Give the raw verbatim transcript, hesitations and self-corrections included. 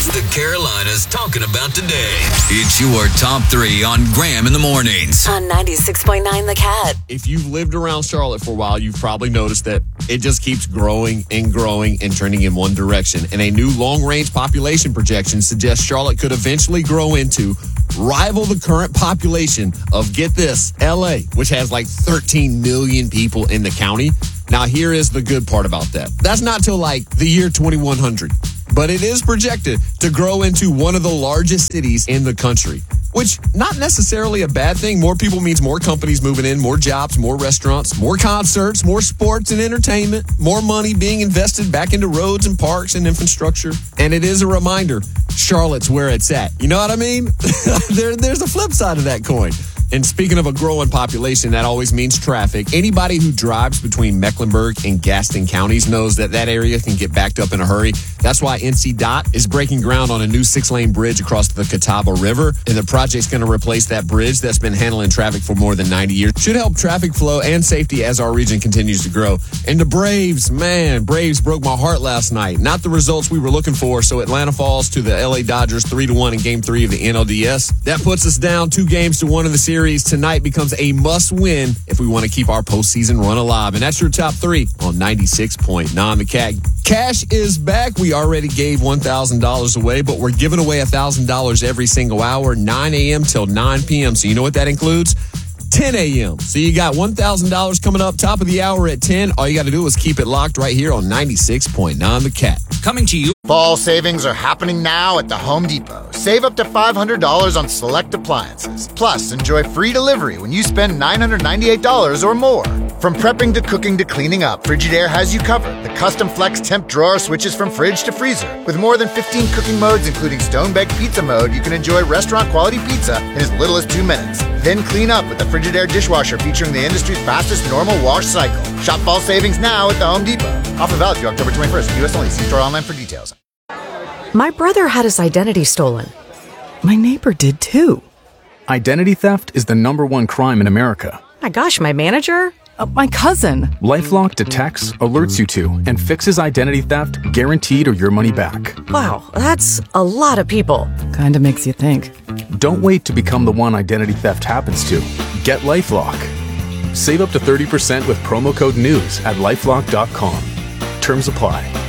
the Carolinas talking about today. It's your top three on Graham in the Mornings. On ninety-six point nine The Cat. If you've lived around Charlotte for a while, you've probably noticed that it just keeps growing and growing and trending in one direction. And a new long-range population projection suggests Charlotte could eventually grow into, rival the current population of, get this, L A, which has like thirteen million people in the county. Now, here is the good part about that. That's not till like the year twenty-one hundred. But it is projected to grow into one of the largest cities in the country, which not necessarily a bad thing. More people means more companies moving in, more jobs, more restaurants, more concerts, more sports and entertainment, more money being invested back into roads and parks and infrastructure. And it is a reminder, Charlotte's where it's at. You know what I mean? there, there's a flip side of that coin. And speaking of a growing population, that always means traffic. Anybody who drives between Mecklenburg and Gaston counties knows that that area can get backed up in a hurry. That's why N C D O T is breaking ground on a new six-lane bridge across the Catawba River. And the project's going to replace that bridge that's been handling traffic for more than ninety years. Should help traffic flow and safety as our region continues to grow. And the Braves, man, Braves broke my heart last night. Not the results we were looking for. So Atlanta falls to the L A Dodgers three to one in game three of the N L D S. That puts us down two games to one in the series. Tonight becomes a must-win if we want to keep our postseason run alive. And that's your top three on ninety-six point nine The Cat. Cash is back. We already gave one thousand dollars away, but we're giving away one thousand dollars every single hour, nine a.m. till nine p.m. So you know what that includes? ten a.m. So you got one thousand dollars coming up top of the hour at ten. All you got to do is keep it locked right here on ninety-six point nine The Cat. Coming to you. Fall savings are happening now at the Home Depot. Save up to five hundred dollars on select appliances. Plus, enjoy free delivery when you spend nine hundred ninety-eight dollars or more. From prepping to cooking to cleaning up, Frigidaire has you covered. The custom flex temp drawer switches from fridge to freezer. With more than fifteen cooking modes, including stone-baked pizza mode, you can enjoy restaurant-quality pizza in as little as two minutes. Then clean up with the Frigidaire dishwasher featuring the industry's fastest normal wash cycle. Shop fall savings now at the Home Depot. Offer valid through October twenty-first. U S only. See store online for details. My brother had his identity stolen. My neighbor did too. Identity theft is the number one crime in America. My gosh, my manager? Uh, my cousin. LifeLock detects, alerts you to, and fixes identity theft guaranteed or your money back. Wow, that's a lot of people. Kinda makes you think. Don't wait to become the one identity theft happens to. Get LifeLock. Save up to thirty percent with promo code NEWS at lifelock dot com. Terms apply.